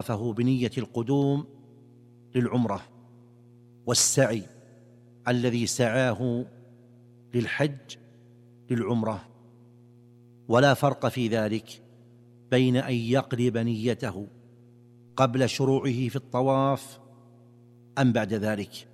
فهو بنية القدوم للعمرة، والسعي الذي سعاه للحج للعمرة، ولا فرق في ذلك بين أن يقلب نيته قبل شروعه في الطواف أم بعد ذلك.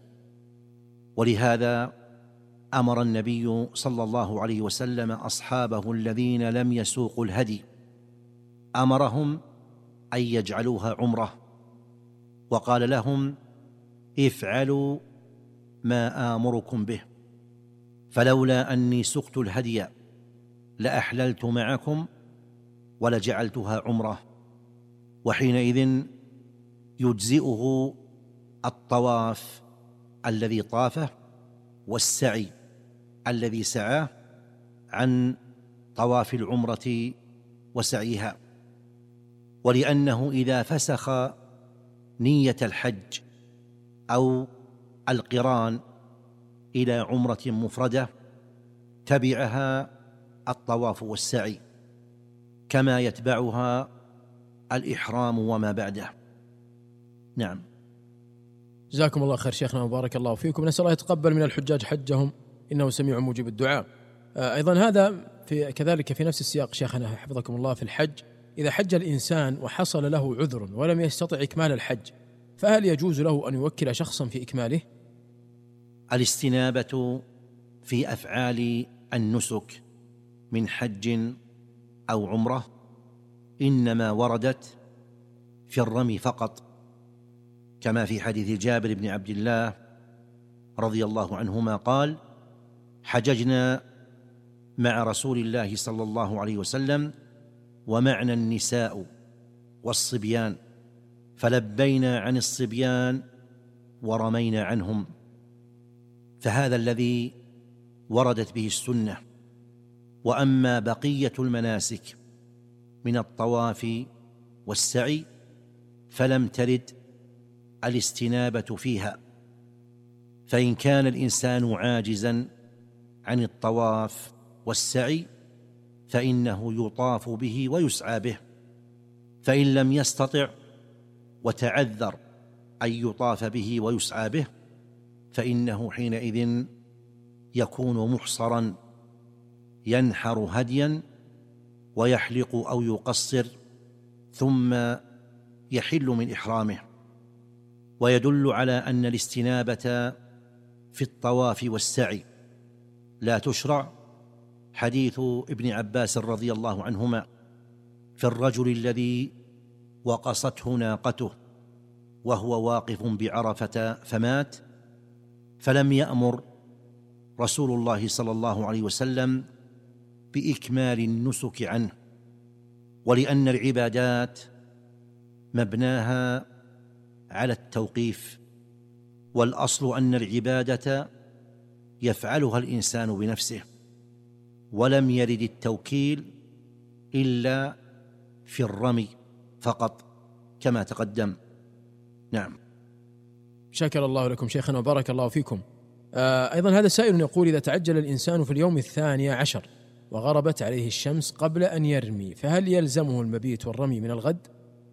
ولهذا أمر النبي صلى الله عليه وسلم أصحابه الذين لم يسوقوا الهدي، أمرهم أن يجعلوها عمرة، وقال لهم: افعلوا ما آمركم به، فلولا أني سقت الهدي لأحللت معكم ولجعلتها عمرة. وحينئذ يجزئه الطواف الذي طافه والسعي الذي سعاه عن طواف العمرة وسعيها. ولأنه إذا فسخ نية الحج أو القران إلى عمرة مفردة تبعها الطواف والسعي كما يتبعها الإحرام وما بعده. نعم. جزاكم الله خير شيخنا وبارك الله فيكم. نسأل الله يتقبل من الحجاج حجهم إنه سميع مجيب الدعاء. أيضا هذا كذلك في نفس السياق شيخنا حفظكم الله في الحج، إذا حج الإنسان وحصل له عذر ولم يستطع إكمال الحج، فهل يجوز له أن يوكل شخصا في إكماله؟ الاستنابة في أفعال النسك من حج أو عمرة إنما وردت في الرمي فقط، كما في حديث جابر بن عبد الله رضي الله عنهما قال: حججنا مع رسول الله صلى الله عليه وسلم ومعنا النساء والصبيان، فلبينا عن الصبيان ورمينا عنهم. فهذا الذي وردت به السنة. وأما بقية المناسك من الطواف والسعي فلم ترد الاستنابة فيها، فإن كان الإنسان عاجزا عن الطواف والسعي فإنه يطاف به ويسعى به، فإن لم يستطع وتعذر أن يطاف به ويسعى به فإنه حينئذ يكون محصرا، ينحر هديا ويحلق أو يقصر ثم يحل من إحرامه. ويدل على أن الاستنابة في الطواف والسعي لا تشرع حديث ابن عباس رضي الله عنهما في الرجل الذي وقصته ناقته وهو واقف بعرفة فمات، فلم يأمر رسول الله صلى الله عليه وسلم بإكمال النسك عنه، ولأن العبادات مبناها على التوقيف، والأصل أن العبادة يفعلها الإنسان بنفسه، ولم يرد التوكيل إلا في الرمي فقط كما تقدم. نعم. شكر الله لكم شيخنا وبارك الله فيكم. أيضا هذا سائل يقول: إذا تعجل الإنسان في اليوم 12 وغربت عليه الشمس قبل أن يرمي، فهل يلزمه المبيت والرمي من الغد؟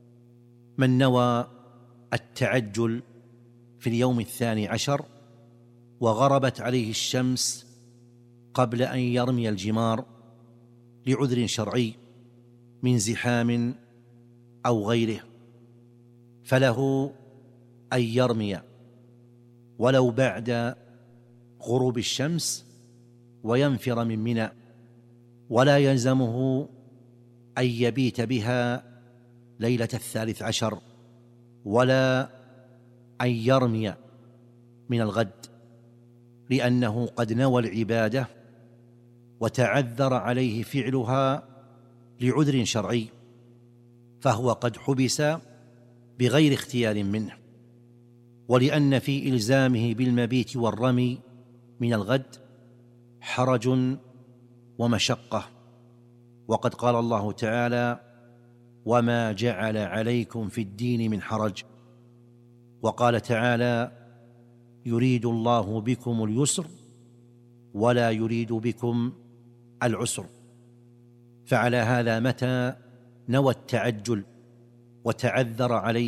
من نوى التعجل في اليوم 12 وغربت عليه الشمس قبل أن يرمي الجمار لعذر شرعي من زحام أو غيره، فله أن يرمي ولو بعد غروب الشمس وينفر من منى، ولا يلزمه أن يبيت بها ليلة 13 ولا أن يرمي من الغد، لأنه قد نوى العبادة وتعذر عليه فعلها لعذر شرعي، فهو قد حبس بغير اختيار منه. ولأن في إلزامه بالمبيت والرمي من الغد حرج ومشقة، وقد قال الله تعالى: وما جعل عليكم في الدين من حرج. وقال تعالى: يريد الله بكم اليسر ولا يريد بكم العسر. فعلى هذا متى نوى التعجل وتعذر عليه